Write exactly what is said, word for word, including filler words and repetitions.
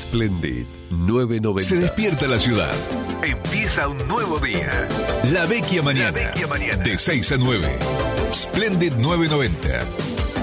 Splendid novecientos noventa. Se despierta la ciudad. Empieza un nuevo día. La Vecchia Mañana. La Vecchia Mañana. De seis a nueve. Splendid novecientos noventa.